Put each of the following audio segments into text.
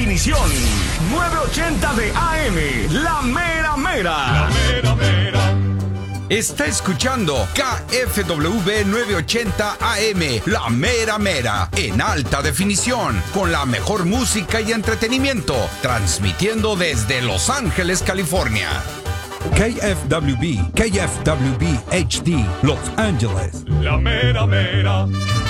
definición. 980 de AM, la mera mera. La mera mera. Está escuchando KFWB 980 AM, la mera mera, en alta definición, con la mejor música y entretenimiento, transmitiendo desde Los Ángeles, California. KFWB HD, Los Ángeles. La mera mera.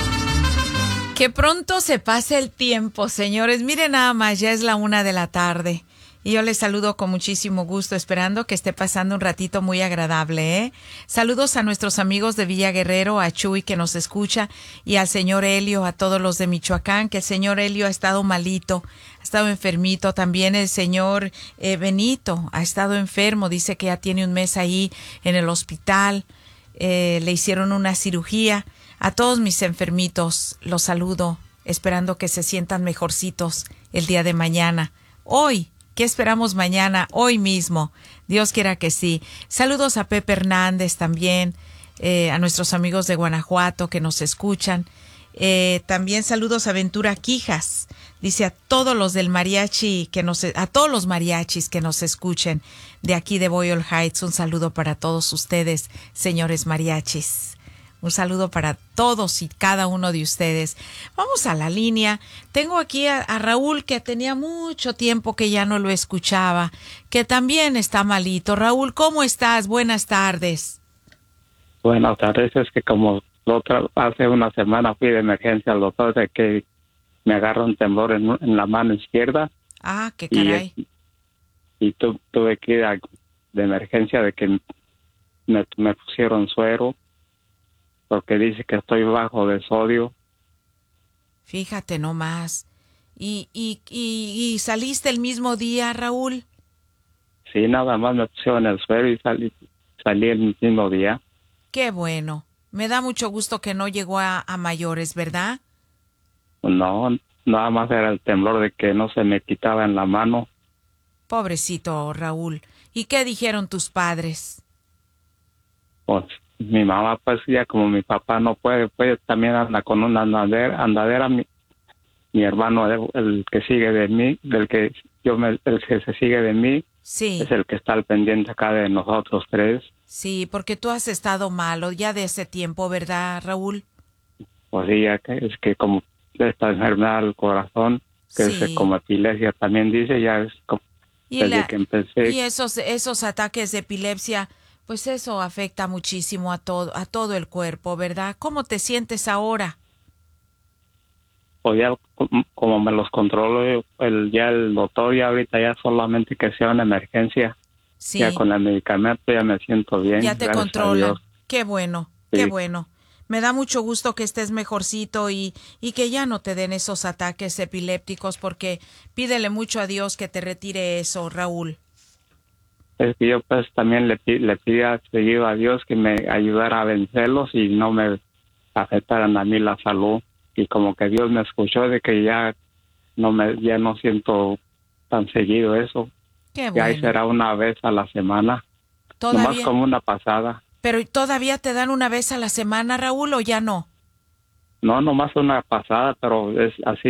Que pronto se pase el tiempo, señores. Miren nada más, ya es la 1 de la tarde. Y yo les saludo con muchísimo gusto, esperando que esté pasando un ratito muy agradable, ¿eh? Saludos a nuestros amigos de Villa Guerrero, a Chuy que nos escucha, y al señor Helio, a todos los de Michoacán, que el señor Helio ha estado malito, ha estado enfermito. También el señor Benito ha estado enfermo, dice que ya tiene un mes ahí en el hospital, le hicieron una cirugía. A todos mis enfermitos los saludo, esperando que se sientan mejorcitos el día de mañana. Hoy, ¿qué esperamos mañana? Hoy mismo. Dios quiera que sí. Saludos a Pepe Hernández también, a nuestros amigos de Guanajuato que nos escuchan. También saludos a Ventura Quijas. Dice a todos los del mariachi a todos los mariachis que nos escuchen de aquí de Boyle Heights. Un saludo para todos ustedes, señores mariachis. Un saludo para todos y cada uno de ustedes. Vamos a la línea. Tengo aquí a Raúl, que tenía mucho tiempo que ya no lo escuchaba, que también está malito. Raúl, ¿cómo estás? Buenas tardes. Buenas tardes. Es que como hace una semana fui de emergencia al doctor de que me agarra un temblor en la mano izquierda. Ah, qué caray. Y tuve que ir de emergencia de que me pusieron suero, porque dice que estoy bajo de sodio. Fíjate nomás. ¿Y saliste el mismo día, Raúl? Sí, nada más me pusieron el suero y salí el mismo día. Qué bueno. Me da mucho gusto que no llegó a mayores, ¿verdad? No, nada más era el temblor de que no se me quitaba en la mano. Pobrecito, Raúl. ¿Y qué dijeron tus padres? Pues mi mamá, pues ya como mi papá no puede, pues también anda con una andadera. Mi hermano, el que sigue de mí, el que se sigue de mí, sí, es el que está al pendiente acá de nosotros tres. Sí, porque tú has estado malo ya de ese tiempo, ¿verdad, Raúl? Pues sí, ya que es que como esta enfermedad del corazón, que sí, es como epilepsia también dice, ya es como desde que empecé. Y esos ataques de epilepsia, pues eso afecta muchísimo a todo el cuerpo, ¿verdad? ¿Cómo te sientes ahora? Pues ya como me los controlo el doctor, ya ahorita ya solamente que sea una emergencia. Sí. Ya con el medicamento ya me siento bien. Ya te controlan. Qué bueno, sí, qué bueno. Me da mucho gusto que estés mejorcito y que ya no te den esos ataques epilépticos, porque pídele mucho a Dios que te retire eso, Raúl. Es que yo pues también le pido seguido a Dios que me ayudara a vencerlos y no me afectaran a mí la salud. Y como que Dios me escuchó de que ya no siento tan seguido eso. Qué bueno. Ya ahí será una vez a la semana. ¿Todavía? Nomás como una pasada. ¿Pero todavía te dan una vez a la semana, Raúl, o ya no? No, nomás una pasada, pero es así